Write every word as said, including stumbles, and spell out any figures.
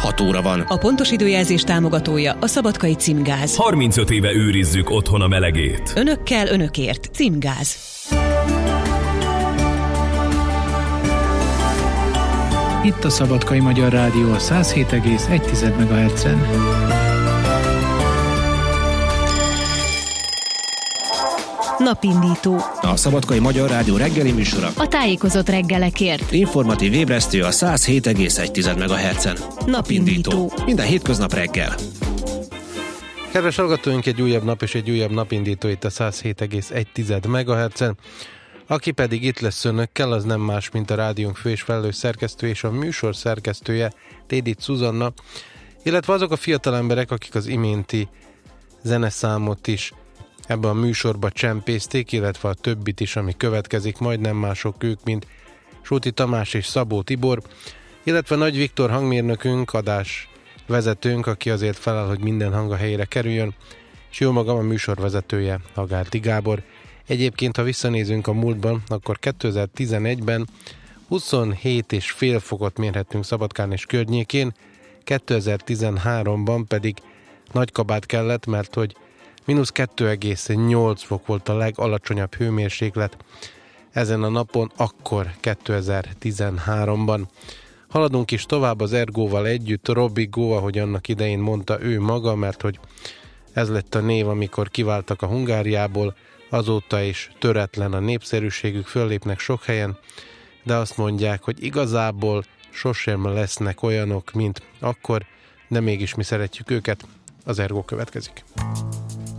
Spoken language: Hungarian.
hat óra van. A pontos időjelzés támogatója a Szabadkai Címgáz. harmincöt éve őrizzük otthon a melegét. Önökkel, önökért. Címgáz. Itt a Szabadkai Magyar Rádió a száz hét egész egy megahertzen. Napindító. A Szabadkai Magyar Rádió reggeli műsora. A tájékozott reggelekért. Informatív ébresztő a száz hét egész egy megahertzen. Napindító. Minden hétköznap reggel. Kedves hallgatóink, egy újabb nap és egy újabb napindító itt a száz hét egész egy megahertzen. Aki pedig itt lesz önökkel, az nem más, mint a rádiónk fő és felelős szerkesztő és a műsor szerkesztője, Tédit Zuzanna, illetve azok a fiatal emberek, akik az iménti zeneszámot is ebben a műsorba csempészték, illetve a többit is, ami következik, majd nem mások ők, mint Sóti Tamás és Szabó Tibor, illetve Nagy Viktor hangmérnökünk, adás vezetőnk, aki azért felel, hogy minden hang a helyére kerüljön, és jó magam a műsorvezetője, Agárdi Gábor. Egyébként, ha visszanézünk a múltban, akkor kétezer-tizenegyben huszonhét egész öt fokot mérhettünk Szabadkán és környékén, kétezer-tizenháromban pedig Nagykabát kellett, mert hogy mínusz kettő egész nyolc fok volt a legalacsonyabb hőmérséklet ezen a napon, akkor kétezer-tizenháromban. Haladunk is tovább az Ergóval együtt, Robigó, ahogy annak idején mondta ő maga, mert hogy ez lett a név, amikor kiváltak a Hungáriából, azóta is töretlen a népszerűségük, föllépnek sok helyen, de azt mondják, hogy igazából sosem lesznek olyanok, mint akkor, de mégis mi szeretjük őket. Az Ergó következik.